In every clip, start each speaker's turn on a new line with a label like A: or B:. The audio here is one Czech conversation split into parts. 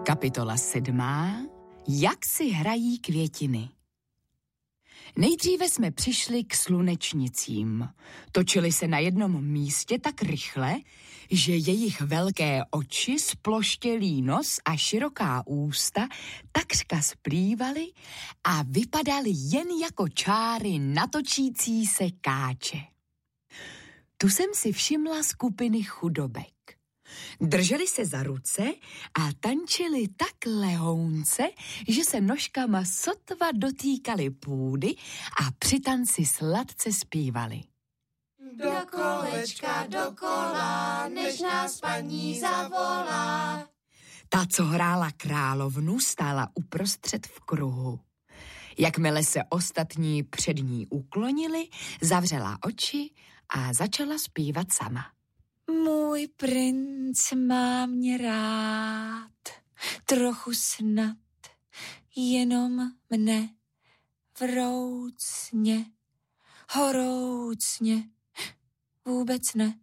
A: Kapitola 7. Jak si hrají květiny. Nejdříve jsme přišli k slunečnicím. Točili se na jednom místě tak rychle, že jejich velké oči, sploštělý nos a široká ústa takřka splývaly a vypadaly jen jako čáry natočící se káče. Tu jsem si všimla skupiny chudobek. Drželi se za ruce a tančili tak lehounce, že se nožkama sotva dotýkali půdy a při tanci sladce zpívali.
B: Do kolečka dokola, než nás paní zavolá.
A: Ta, co hrála královnu, stála uprostřed v kruhu. Jakmile se ostatní před ní uklonili, zavřela oči a začala zpívat sama.
C: Můj princ má mě rád, trochu snad, jenom mne, vroucně, horoucně, vůbec ne.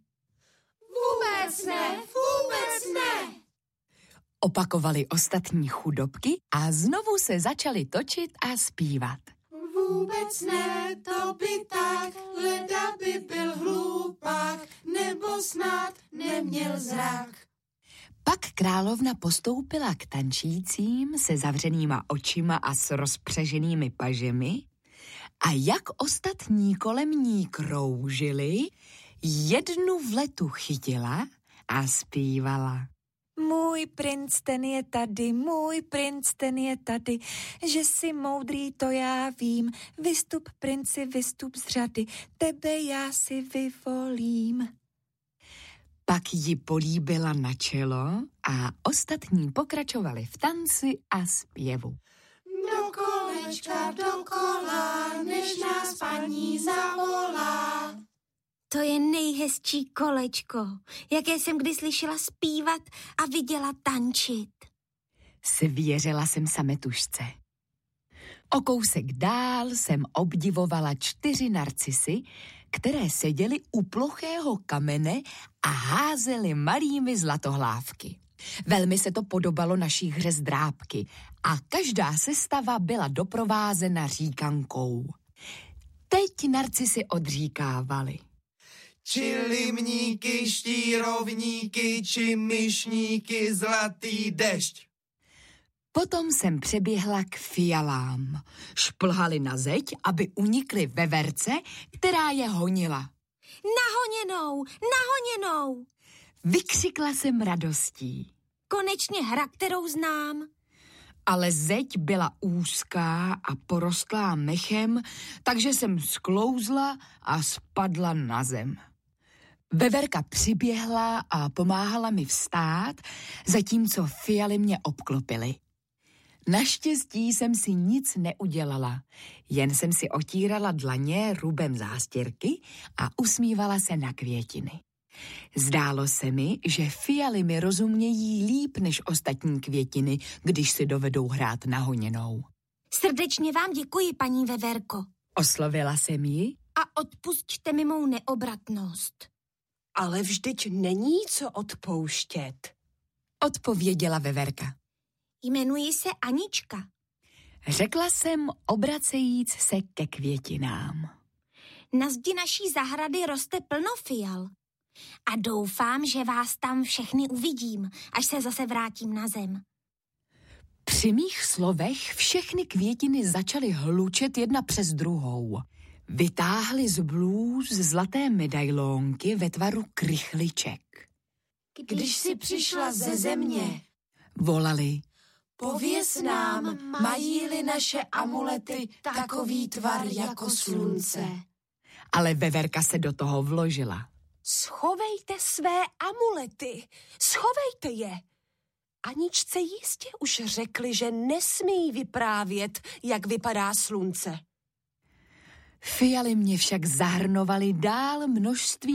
B: Vůbec ne, vůbec ne.
A: Opakovali ostatní chudobky a znovu se začali točit a zpívat.
B: Vůbec ne, to by tak, leda by byl hlupák, nebo snad neměl zrak.
A: Pak královna postoupila k tančícím se zavřenýma očima a s rozpřeženými pažemi a jak ostatní kolem ní kroužili, jednu v letu chytila a zpívala.
C: Můj princ ten je tady, můj princ ten je tady, že jsi moudrý, to já vím. Vystup, princi, vystup z řady, tebe já si vyvolím.
A: Pak ji políbila na čelo a ostatní pokračovali v tanci a zpěvu.
B: Do kolečka dokola, než nás paní zavolá.
D: To je nejhezčí kolečko, jaké jsem kdy slyšela zpívat a viděla tančit.
A: Svěřila jsem sametušce. O kousek dál jsem obdivovala 4 narcisy, které seděly u plochého kamene a házely malými zlatohlávky. Velmi se to podobalo naší hře z drápky a každá sestava byla doprovázena říkankou. Teď narcisy odříkávaly.
E: Či limníky, štírovníky, či myšníky, zlatý dešť.
A: Potom jsem přeběhla k fialám. Šplhali na zeď, aby unikly veverce, která je honila.
D: Nahoněnou, nahoněnou!
A: Vykřikla jsem radostí.
D: Konečně hra, kterou znám.
A: Ale zeď byla úzká a porostlá mechem, takže jsem sklouzla a spadla na zem. Veverka přiběhla a pomáhala mi vstát, zatímco fialy mě obklopily. Naštěstí jsem si nic neudělala, jen jsem si otírala dlaně rubem zástěrky a usmívala se na květiny. Zdálo se mi, že fialy mi rozumějí líp než ostatní květiny, když si dovedou hrát nahoněnou.
D: Srdečně vám děkuji, paní Veverko.
A: Oslovila jsem ji.
D: A odpusťte mi mou neobratnost.
F: Ale vždyť není co odpouštět,
A: odpověděla Veverka.
D: Jmenuji se Anička.
A: Řekla jsem, obracejíc se ke květinám.
D: Na zdi naší zahrady roste plno fial. A doufám, že vás tam všechny uvidím, až se zase vrátím na zem.
A: Při mých slovech všechny květiny začaly hlučet jedna přes druhou. Vytáhly z blůz zlaté medailonky ve tvaru krychliček.
B: Když jsi přišla ze země,
A: volali.
B: Pověz nám, mají-li naše amulety takový tvar jako slunce.
A: Ale Veverka se do toho vložila.
F: Schovejte své amulety, schovejte je. Aničce jistě už řekli, že nesmí vyprávět, jak vypadá slunce.
A: Fialy mě však zahrnovaly dál množství